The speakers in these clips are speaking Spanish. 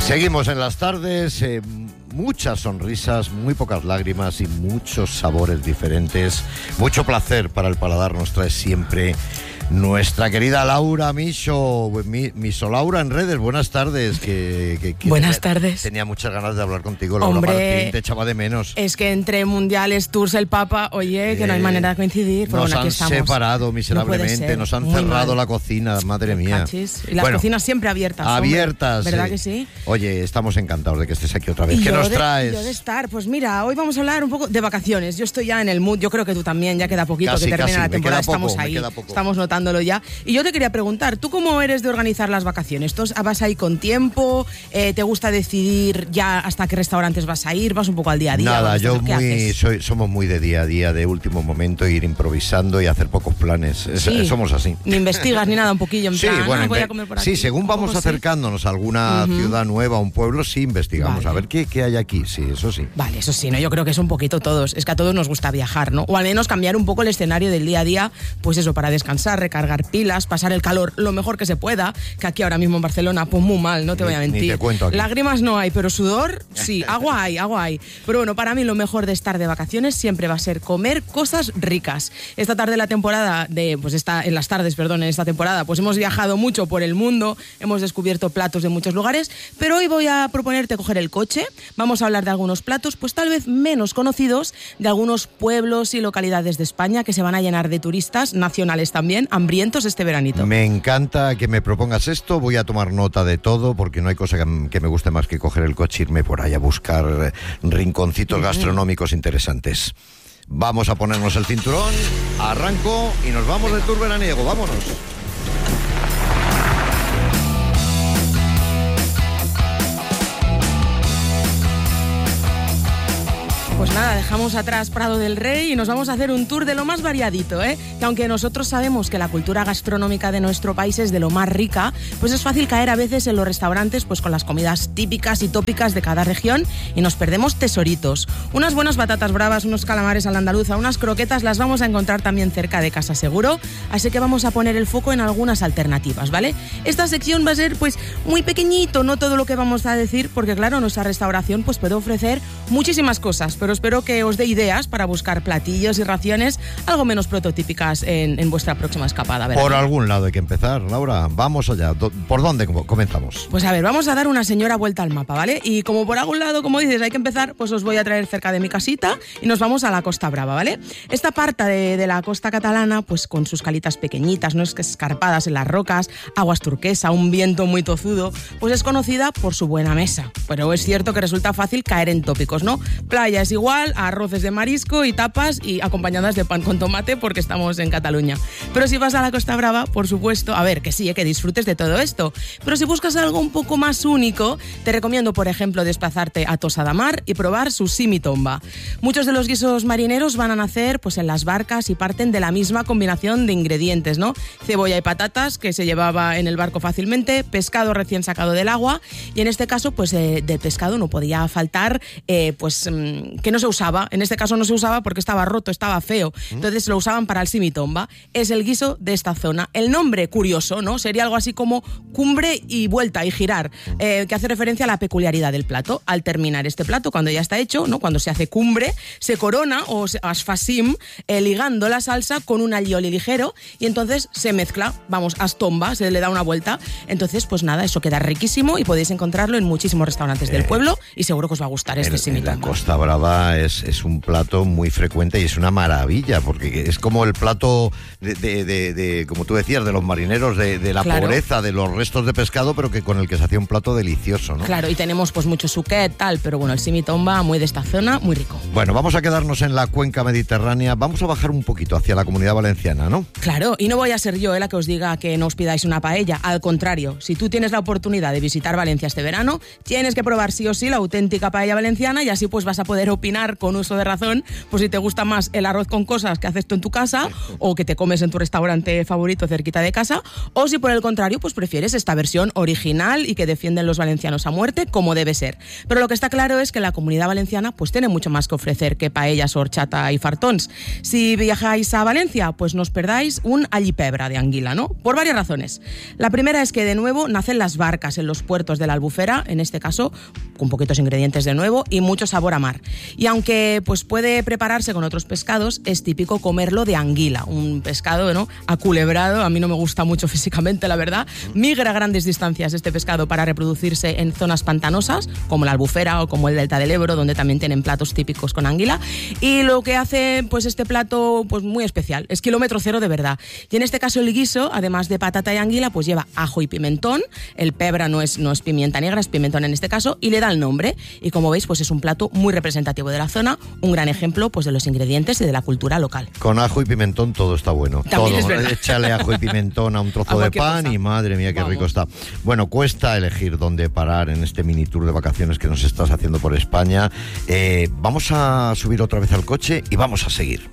Seguimos en las tardes, muchas sonrisas, muy pocas lágrimas y muchos sabores diferentes. Mucho placer para el paladar nos trae siempre nuestra querida Laura Miso, Miso Laura en redes. Buenas tardes. Buenas tardes. Tenía muchas ganas de hablar contigo, Laura. Hombre, Martín, te echaba de menos. Es que entre mundiales, tours, el Papa, oye, que no hay manera de coincidir. Nos han separado miserablemente, no nos han cerrado la cocina, madre mía. Cachis. Y las cocinas siempre abiertas. Abiertas. Hombre, ¿verdad que sí? Oye, estamos encantados de que estés aquí otra vez. ¿Qué nos traes? Yo de estar, pues mira, hoy vamos a hablar un poco de vacaciones. Yo estoy ya en el mood, yo creo que tú también, ya queda poquito que termina la temporada, estamos ahí, estamos notándolo ya. Y yo te quería preguntar, ¿tú cómo eres de organizar las vacaciones? ¿Tú vas ahí con tiempo? ¿Te gusta decidir ya hasta qué restaurantes vas a ir? ¿Vas un poco al día a día? Nada, somos muy de día a día, de último momento, ir improvisando y hacer pocos planes. Sí. Somos así. Ni investigas ni nada, un poquillo en plan, bueno, voy a comer por aquí. Sí, según vamos acercándonos a alguna ciudad nueva, a un pueblo, sí investigamos. Vale. A ver qué hay aquí, sí, eso sí. Vale, eso sí, ¿no? Yo creo que es un poquito todos. Es que a todos nos gusta viajar, ¿no? O al menos cambiar un poco el escenario del día a día, pues eso, para descansar, recargar pilas, pasar el calor lo mejor que se pueda, que aquí ahora mismo en Barcelona, pues muy mal, no te voy a mentir. Ni te cuento aquí. Lágrimas no hay, pero sudor, sí, agua hay. Pero bueno, para mí lo mejor de estar de vacaciones siempre va a ser comer cosas ricas. Esta temporada, pues hemos viajado mucho por el mundo, hemos descubierto platos de muchos lugares, pero hoy voy a proponerte coger el coche, vamos a hablar de algunos platos, pues tal vez menos conocidos, de algunos pueblos y localidades de España que se van a llenar de turistas, nacionales también, hambrientos este veranito. Me encanta que me propongas esto, voy a tomar nota de todo, porque no hay cosa que me guste más que coger el coche e irme por ahí a buscar rinconcitos gastronómicos interesantes. Vamos a ponernos el cinturón, arranco y nos vamos de tour veraniego, vámonos. Pues nada, dejamos atrás Prado del Rey y nos vamos a hacer un tour de lo más variadito, ¿eh? Que aunque nosotros sabemos que la cultura gastronómica de nuestro país es de lo más rica, pues es fácil caer a veces en los restaurantes pues con las comidas típicas y tópicas de cada región y nos perdemos tesoritos. Unas buenas patatas bravas, unos calamares a la andaluza, unas croquetas las vamos a encontrar también cerca de casa seguro, así que vamos a poner el foco en algunas alternativas, ¿vale? Esta sección va a ser pues muy pequeñito, no todo lo que vamos a decir, porque claro, nuestra restauración pues puede ofrecer muchísimas cosas, pero espero que os dé ideas para buscar platillos y raciones algo menos prototípicas en vuestra próxima escapada, ¿verdad? Por algún lado hay que empezar, Laura. Vamos allá. ¿Por dónde comenzamos? Pues a ver, vamos a dar una señora vuelta al mapa, ¿vale? Y como por algún lado, como dices, hay que empezar, pues os voy a traer cerca de mi casita y nos vamos a la Costa Brava, ¿vale? Esta parte de la costa catalana, pues con sus calitas pequeñitas, no es que escarpadas en las rocas, aguas turquesa, un viento muy tozudo, pues es conocida por su buena mesa. Pero es cierto que resulta fácil caer en tópicos, ¿no? Playa es igual a arroces de marisco y tapas y acompañadas de pan con tomate porque estamos en Cataluña. Pero si vas a la Costa Brava, por supuesto, a ver, que sí, que disfrutes de todo esto. Pero si buscas algo un poco más único, te recomiendo, por ejemplo, desplazarte a Tossa de Mar y probar su simitomba. Muchos de los guisos marineros van a nacer pues en las barcas y parten de la misma combinación de ingredientes, ¿no? Cebolla y patatas, que se llevaba en el barco fácilmente, pescado recién sacado del agua, y en este caso, pues del pescado no podía faltar, que no se usaba. En este caso no se usaba porque estaba roto, estaba feo. Entonces lo usaban para el simitomba. Es el guiso de esta zona. El nombre, curioso, ¿no? Sería algo así como cumbre y vuelta y girar, que hace referencia a la peculiaridad del plato. Al terminar este plato, cuando ya está hecho, ¿no? Cuando se hace cumbre, se corona o asfasim, ligando la salsa con un alioli ligero y entonces se mezcla, astomba, se le da una vuelta. Entonces, pues nada, eso queda riquísimo y podéis encontrarlo en muchísimos restaurantes del pueblo y seguro que os va a gustar este simitomba. En la Costa Brava es un plato muy frecuente y es una maravilla porque es como el plato de como tú decías, de los marineros, de la pobreza, de los restos de pescado, pero que con el que se hacía un plato delicioso, ¿no? Claro, y tenemos pues mucho suquet, tal, pero bueno, el simitomba muy de esta zona, muy rico. Bueno, vamos a quedarnos en la cuenca mediterránea, vamos a bajar un poquito hacia la Comunidad Valenciana, ¿no? Claro, y no voy a ser yo la que os diga que no os pidáis una paella, al contrario, si tú tienes la oportunidad de visitar Valencia este verano, tienes que probar sí o sí la auténtica paella valenciana y así pues vas a poder opinar con uso de razón, pues si te gusta más el arroz con cosas que haces tú en tu casa o que te comes en tu restaurante favorito cerquita de casa, o si por el contrario pues prefieres esta versión original y que defienden los valencianos a muerte como debe ser. Pero lo que está claro es que la Comunidad Valenciana pues tiene mucho más que ofrecer que paellas, horchata y fartons. Si viajáis a Valencia, pues no os perdáis un allipebra de anguila, ¿no? Por varias razones. La primera es que de nuevo nacen las barcas en los puertos de la Albufera, en este caso con poquitos ingredientes de nuevo y mucho sabor a mar. Y aunque pues puede prepararse con otros pescados, es típico comerlo de anguila, un pescado, ¿no?, aculebrado. A mí no me gusta mucho físicamente, la verdad. Migra a grandes distancias este pescado para reproducirse en zonas pantanosas, como la Albufera o como el Delta del Ebro, donde también tienen platos típicos con anguila. Y lo que hace pues este plato pues muy especial es kilómetro cero de verdad. Y en este caso el guiso, además de patata y anguila, pues lleva ajo y pimentón. El pebra no es pimienta negra, es pimentón en este caso, y le da el nombre. Y como veis, pues es un plato muy representativo de la zona, un gran ejemplo pues de los ingredientes y de la cultura local. Con ajo y pimentón todo está bueno. También todo. Es Échale ajo y pimentón a un trozo de pan cosa. Y madre mía, qué rico está. Bueno, cuesta elegir dónde parar en este mini tour de vacaciones que nos estás haciendo por España. Vamos a subir otra vez al coche y vamos a seguir.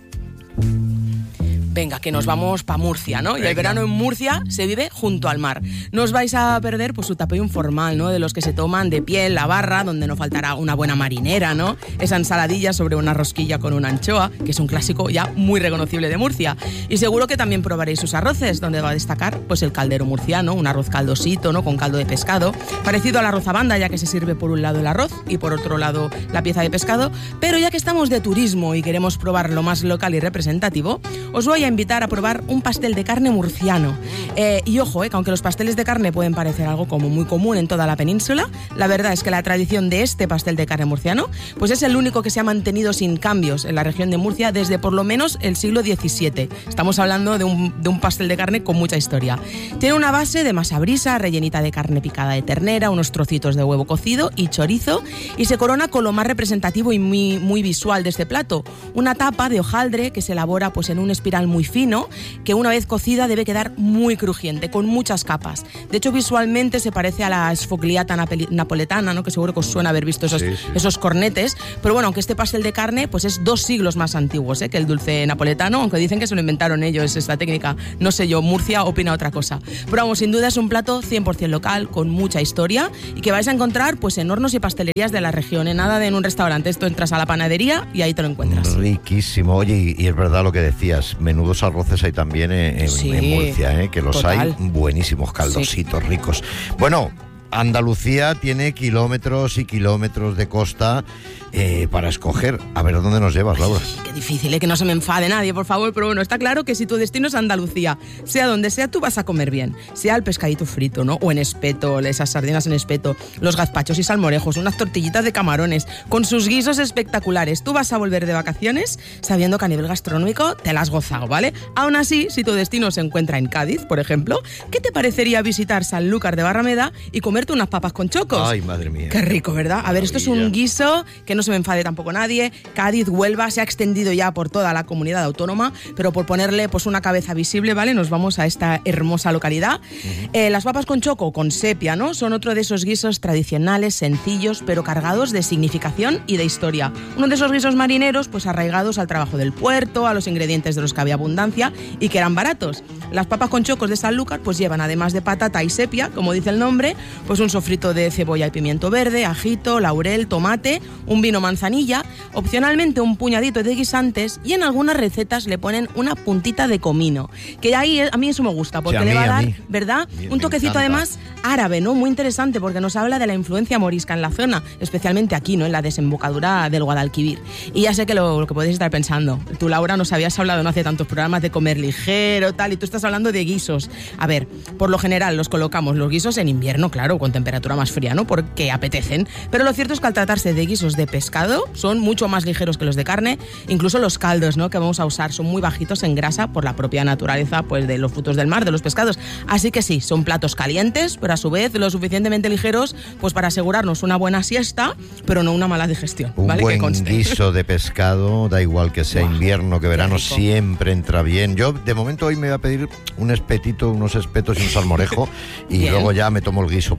Venga, que nos vamos para Murcia, ¿no? Y el verano en Murcia se vive junto al mar. No os vais a perder pues su tapeo informal, ¿no? De los que se toman de pie en la barra, donde no faltará una buena marinera, ¿no? Esa ensaladilla sobre una rosquilla con una anchoa, que es un clásico ya muy reconocible de Murcia. Y seguro que también probaréis sus arroces, donde va a destacar pues el caldero murciano, un arroz caldosito, ¿no?, con caldo de pescado, parecido al arroz a banda, ya que se sirve por un lado el arroz y por otro lado la pieza de pescado. Pero ya que estamos de turismo y queremos probar lo más local y representativo, os voy a invitar a probar un pastel de carne murciano. Y ojo, que aunque los pasteles de carne pueden parecer algo como muy común en toda la península, la verdad es que la tradición de este pastel de carne murciano pues es el único que se ha mantenido sin cambios en la región de Murcia desde por lo menos el siglo XVII. Estamos hablando de un pastel de carne con mucha historia. Tiene una base de masa brisa, rellenita de carne picada de ternera, unos trocitos de huevo cocido y chorizo, y se corona con lo más representativo y muy visual de este plato, una tapa de hojaldre que se elabora pues en un espiral muy fino, que una vez cocida debe quedar muy crujiente, con muchas capas. De hecho, visualmente se parece a la sfogliata napoletana, ¿no?, que seguro que os suena haber visto esos cornetes. Pero bueno, aunque este pastel de carne pues es 2 siglos más antiguo que el dulce napoletano, aunque dicen que se lo inventaron ellos, esta técnica. No sé yo, Murcia opina otra cosa. Pero vamos, sin duda es un plato 100% local, con mucha historia, y que vais a encontrar pues en hornos y pastelerías de la región. Nada de en un restaurante. Esto entras a la panadería y ahí te lo encuentras. Riquísimo. Oye, y es verdad lo que decías, menudos arroces hay también en Murcia, que los total. Hay buenísimos, caldositos, ricos. Bueno, Andalucía tiene kilómetros y kilómetros de costa para escoger. A ver, ¿dónde nos llevas, Laura? Ay, qué difícil, que no se me enfade nadie, por favor. Pero bueno, está claro que si tu destino es Andalucía, sea donde sea, tú vas a comer bien. Sea el pescadito frito, ¿no? O en espeto, esas sardinas en espeto, los gazpachos y salmorejos, unas tortillitas de camarones, con sus guisos espectaculares. Tú vas a volver de vacaciones sabiendo que a nivel gastronómico te la has gozado, ¿vale? Aún así, si tu destino se encuentra en Cádiz, por ejemplo, ¿qué te parecería visitar Sanlúcar de Barrameda y comerte unas papas con chocos? Ay, madre mía. Qué rico, ¿verdad? A ver, esto es un guiso que no se me enfade tampoco nadie. Cádiz, Huelva, se ha extendido ya por toda la comunidad autónoma, pero por ponerle pues una cabeza visible, ¿vale?, nos vamos a esta hermosa localidad. Las papas con choco, con sepia, ¿no?, son otro de esos guisos tradicionales, sencillos, pero cargados de significación y de historia. Uno de esos guisos marineros, pues arraigados al trabajo del puerto, a los ingredientes de los que había abundancia y que eran baratos. Las papas con chocos de Sanlúcar pues llevan, además de patata y sepia, como dice el nombre, pues un sofrito de cebolla y pimiento verde, ajito, laurel, tomate, un vino manzanilla, opcionalmente un puñadito de guisantes, y en algunas recetas le ponen una puntita de comino, que ahí a mí eso me gusta, porque le va a dar, ¿verdad?, un toquecito además árabe, ¿no?, muy interesante, porque nos habla de la influencia morisca en la zona, especialmente aquí, ¿no?, en la desembocadura del Guadalquivir. Y ya sé que lo que podéis estar pensando, tú, Laura, nos habías hablado no hace tantos programas de comer ligero, tal, y tú estás hablando de guisos. A ver, por lo general los colocamos los guisos en invierno, claro, con temperatura más fría, ¿no?, porque apetecen, pero lo cierto es que al tratarse de guisos de pescado, son mucho más ligeros que los de carne. Incluso los caldos, ¿no?, que vamos a usar son muy bajitos en grasa por la propia naturaleza pues de los frutos del mar, de los pescados. Así que sí, son platos calientes, pero a su vez lo suficientemente ligeros pues para asegurarnos una buena siesta, pero no una mala digestión. Un ¿vale? buen guiso de pescado, da igual que sea invierno, que verano, siempre entra bien. Yo de momento hoy me voy a pedir un espetito, unos espetos y un salmorejo y luego ya me tomo el guiso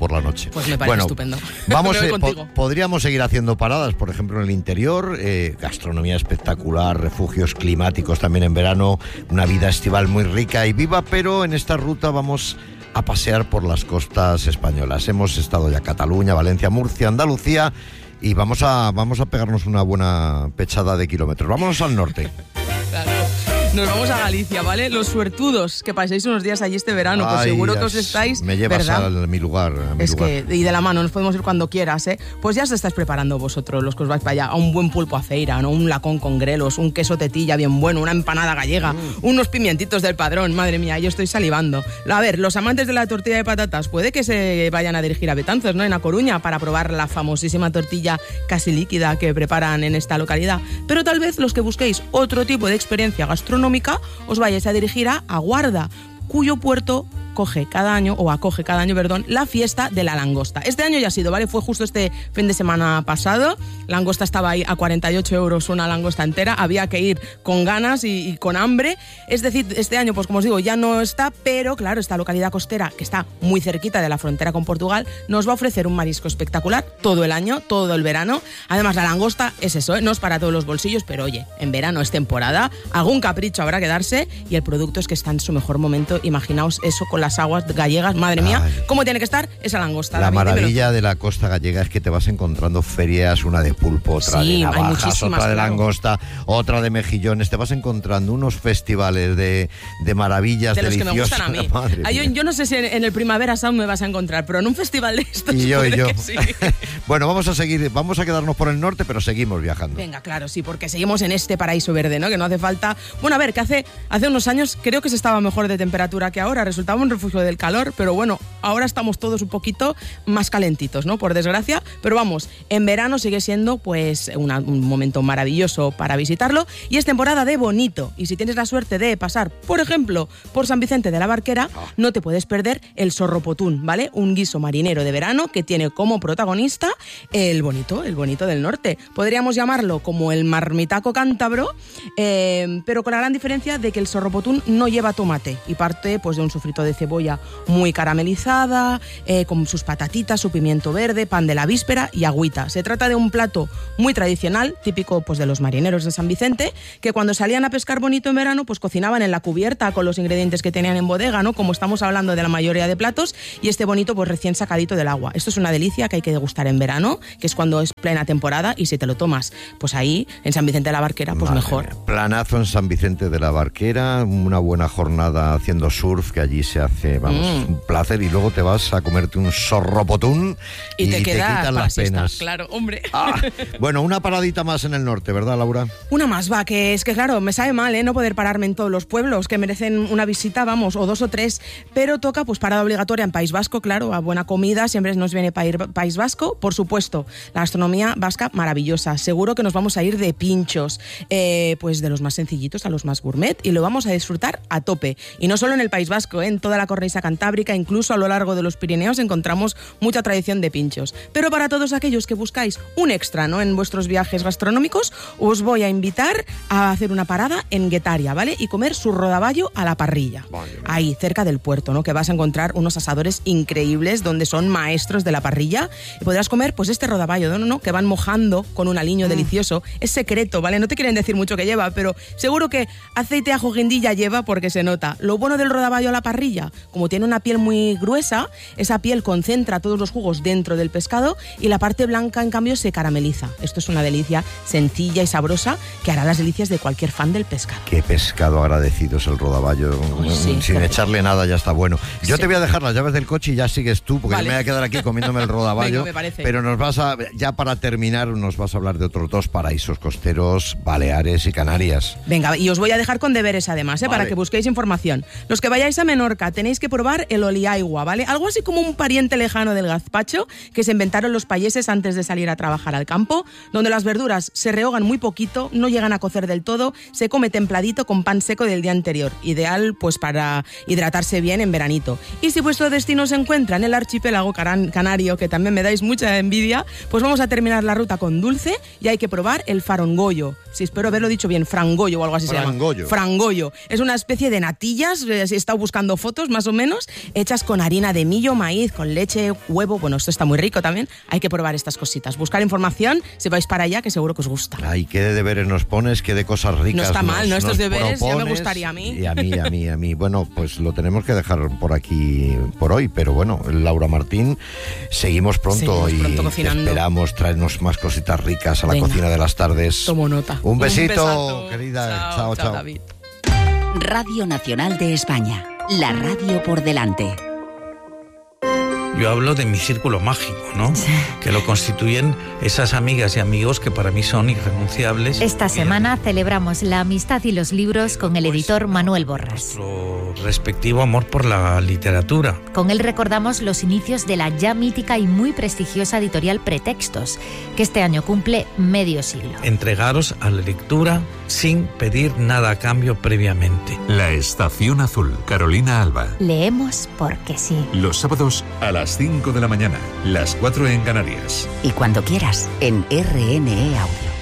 por la noche. Pues me parece estupendo. Vamos, podríamos seguir haciendo paradas, por ejemplo, en el interior, gastronomía espectacular, refugios climáticos también en verano, una vida estival muy rica y viva, pero en esta ruta vamos a pasear por las costas españolas. Hemos estado ya Cataluña, Valencia, Murcia, Andalucía y vamos a pegarnos una buena pechada de kilómetros. Vámonos al norte. Claro. Nos vamos a Galicia, ¿vale? Los suertudos que paséis unos días allí este verano, pues seguro que os estáis... Me llevas a mi lugar. Que, y de la mano, nos podemos ir cuando quieras, ¿eh? Pues ya os estáis preparando vosotros, los que os vais para allá, a un buen pulpo a feira, ¿no? Un lacón con grelos, un queso tetilla bien bueno, una empanada gallega, unos pimientitos del Padrón, madre mía, yo estoy salivando. A ver, los amantes de la tortilla de patatas puede que se vayan a dirigir a Betanzos, ¿no? En A Coruña, para probar la famosísima tortilla casi líquida que preparan en esta localidad. Pero tal vez los que busquéis otro tipo de experiencia gastronómica os vayáis a dirigir a Guarda, cuyo puerto acoge cada año, la fiesta de la langosta. Este año ya ha sido, ¿vale? Fue justo este fin de semana pasado. La langosta estaba ahí a 48 euros una langosta entera. Había que ir con ganas y con hambre. Es decir, este año, pues como os digo, ya no está, pero claro, esta localidad costera, que está muy cerquita de la frontera con Portugal, nos va a ofrecer un marisco espectacular todo el año, todo el verano. Además, la langosta es eso, ¿eh? No es para todos los bolsillos, pero oye, en verano es temporada, algún capricho habrá que darse y el producto es que está en su mejor momento. Imaginaos eso con las aguas gallegas, madre mía, ¿cómo tiene que estar esa langosta? La maravilla de la costa gallega es que te vas encontrando ferias, una de pulpo, otra de navajas, otra de langosta, otra de mejillones, te vas encontrando unos festivales de maravillas deliciosas. De los que me gustan a mí. Yo no sé si en el Primavera Sound me vas a encontrar, pero en un festival de estos y yo. Que sí. Bueno, vamos a quedarnos por el norte, pero seguimos viajando. Venga, claro, sí, porque seguimos en este paraíso verde, ¿no? Que no hace falta... Bueno, a ver, que hace unos años creo que se estaba mejor de temperatura que ahora, resultaba un refugio del calor, pero bueno, ahora estamos todos un poquito más calentitos, ¿no? Por desgracia, pero vamos, en verano sigue siendo pues un momento maravilloso para visitarlo y es temporada de bonito y si tienes la suerte de pasar, por ejemplo, por San Vicente de la Barquera, no te puedes perder el sorropotún, ¿vale? Un guiso marinero de verano que tiene como protagonista el bonito del norte. Podríamos llamarlo como el marmitaco cántabro, pero con la gran diferencia de que el sorropotún no lleva tomate y parte pues de un sofrito de cebolla muy caramelizada, con sus patatitas, su pimiento verde, pan de la víspera y agüita. Se trata de un plato muy tradicional, típico pues de los marineros de San Vicente, que cuando salían a pescar bonito en verano, pues cocinaban en la cubierta con los ingredientes que tenían en bodega, ¿no? Como estamos hablando de la mayoría de platos, y este bonito pues recién sacadito del agua. Esto es una delicia que hay que degustar en verano, que es cuando es plena temporada, y si te lo tomas pues ahí, en San Vicente de la Barquera, pues mejor. Planazo en San Vicente de la Barquera, una buena jornada haciendo surf, que allí se hace, un placer, y luego te vas a comerte un sorropotún y te quitan las penas. Claro, hombre. Bueno, una paradita más en el norte, ¿verdad, Laura? Una más, va, que es que claro, me sabe mal, no poder pararme en todos los pueblos que merecen una visita, vamos, o dos o tres, pero toca pues parada obligatoria en País Vasco, claro, a buena comida, siempre nos viene País Vasco, por supuesto, la gastronomía vasca maravillosa, seguro que nos vamos a ir de pinchos, pues de los más sencillitos a los más gourmet, y lo vamos a disfrutar a tope, y no solo en el País Vasco, en toda la cornisa cantábrica, incluso a lo largo de los Pirineos encontramos mucha tradición de pinchos, pero para todos aquellos que buscáis un extra, ¿no?, en vuestros viajes gastronómicos, os voy a invitar a hacer una parada en Guetaria, ¿vale? Y comer su rodaballo a la parrilla. Ahí, cerca del puerto, ¿no? Que vas a encontrar unos asadores increíbles donde son maestros de la parrilla y podrás comer, pues, este rodaballo, ¿no? Que van mojando con un aliño delicioso. Es secreto, ¿vale? No te quieren decir mucho que lleva, pero seguro que aceite, ajo, guindilla lleva porque se nota. Lo bueno del rodaballo a la parrilla, como tiene una piel muy gruesa, esa piel concentra todos los jugos dentro del pescado y la parte blanca, en cambio, se carameliza. Esto es una delicia sencilla y sabrosa que hará las delicias de cualquier fan del pescado. Qué pescado agradecido es el rodaballo. Sí, sin echarle nada ya está bueno. Yo te voy a dejar las llaves del coche y ya sigues tú, porque yo me voy a quedar aquí comiéndome el rodaballo. Venga, pero ya para terminar, nos vas a hablar de otros dos paraísos costeros, Baleares y Canarias. Venga, y os voy a dejar con deberes además, para que busquéis información. Los que vayáis a Menorca tenéis que probar el oliaigua, ¿vale? Algo así como un pariente lejano del gazpacho que se inventaron los payeses antes de salir a trabajar al campo, donde las verduras se rehogan muy poquito, no llegan a cocer del todo, se come templadito con pan seco del día anterior, ideal pues para hidratarse bien en veranito. Y si vuestro destino se encuentra en el archipiélago canario, que también me dais mucha envidia, pues vamos a terminar la ruta con dulce y hay que probar el farongollo. Sí, espero haberlo dicho bien, frangollo o algo así se llama. Frangollo. Es una especie de natillas, he estado buscando fotos, granitos más o menos, hechas con harina de millo, maíz, con leche, huevo. Bueno, esto está muy rico también. Hay que probar estas cositas. Buscar información si vais para allá, que seguro que os gusta. Ay, qué de deberes nos pones, qué de cosas ricas. No está mal, ¿no? Estos deberes propones, ya me gustaría a mí. Y a mí. Bueno, pues lo tenemos que dejar por aquí por hoy, pero bueno, Laura Martín, seguimos pronto cocinando. Te esperamos, traernos más cositas ricas a la cocina de las tardes. Tomo nota. Un besito, besazo, querida. Chao, Chao. David. Radio Nacional de España, la radio por delante. Yo hablo de mi círculo mágico, ¿no? Que lo constituyen esas amigas y amigos que para mí son irrenunciables. Esta semana celebramos la amistad y los libros con el editor Manuel Borras. Nuestro respectivo amor por la literatura. Con él recordamos los inicios de la ya mítica y muy prestigiosa editorial Pretextos, que este año cumple medio siglo. Entregaros a la lectura sin pedir nada a cambio previamente. La Estación Azul, Carolina Alba. Leemos porque sí. Los sábados a las 5 de la mañana, las 4 en Canarias. Y cuando quieras, en RNE Audio.